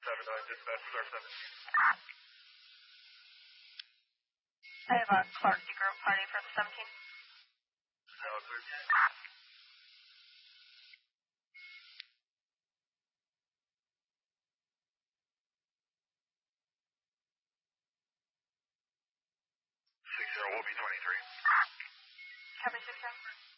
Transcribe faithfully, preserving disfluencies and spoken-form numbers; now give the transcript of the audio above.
seven nine, dispatch, star seventeen. I have a Clark group party for the seventeenth. Now clear. Six zero will be twenty three. Copy six zero.